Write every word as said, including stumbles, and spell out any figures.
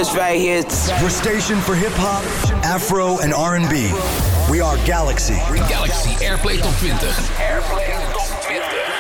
This right here. Your station for hip-hop, afro en R and B. We are Galaxy. Galaxy Airplay Top twintig. Airplay Top twintig.